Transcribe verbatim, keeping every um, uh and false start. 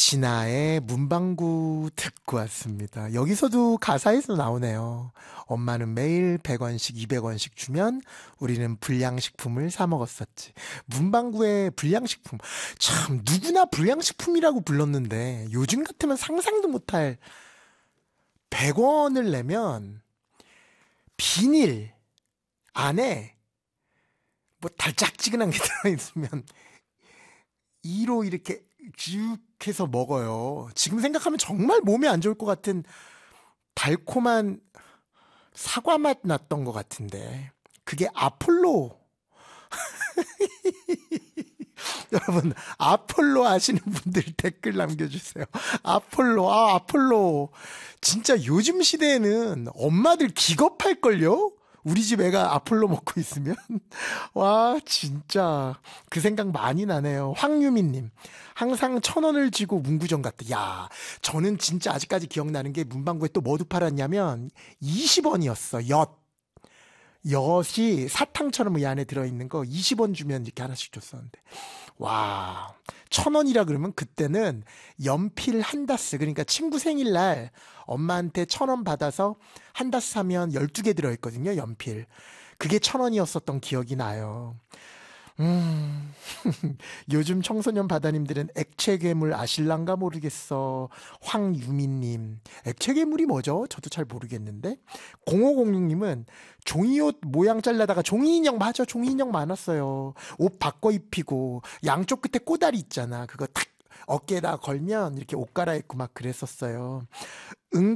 진아의 문방구 듣고 왔습니다. 여기서도 가사에서 나오네요. 엄마는 매일 백 원씩 이백 원씩 주면 우리는 불량식품을 사 먹었었지. 문방구의 불량식품. 참 누구나 불량식품이라고 불렀는데 요즘 같으면 상상도 못할 백 원을 내면 비닐 안에 뭐 달짝지근한 게 들어있으면 이로 이렇게 쭉 해서 먹어요. 지금 생각하면 정말 몸에 안 좋을 것 같은 달콤한 사과 맛 났던 것 같은데 그게 아폴로. 여러분 아폴로 아시는 분들 댓글 남겨주세요. 아폴로, 아 아폴로 진짜 요즘 시대에는 엄마들 기겁할걸요? 우리 집 애가 아폴로 먹고 있으면. 와 진짜 그 생각 많이 나네요. 황유미님, 항상 천 원을 쥐고 문구점 갔다. 야, 저는 진짜 아직까지 기억나는 게 문방구에 또 뭐도 팔았냐면 이십 원이었어. 엿 엿이 사탕처럼 이 안에 들어있는 거 이십 원 주면 이렇게 하나씩 줬었는데, 와, 천 원이라 그러면 그때는 연필 한 다스, 그러니까 친구 생일날 엄마한테 천 원 받아서 한 다스 사면 열두 개 들어있거든요, 연필. 그게 천 원이었었던 기억이 나요. 음, 요즘 청소년 바다님들은 액체 괴물 아실란가 모르겠어. 황유미님, 액체 괴물이 뭐죠? 저도 잘 모르겠는데. 공오공육님은 종이옷 모양 잘라다가 종이 인형, 맞아, 종이 인형 많았어요. 옷 바꿔 입히고 양쪽 끝에 꼬다리 있잖아. 그거 탁 어깨에다 걸면 이렇게 옷 갈아입고 막 그랬었어요.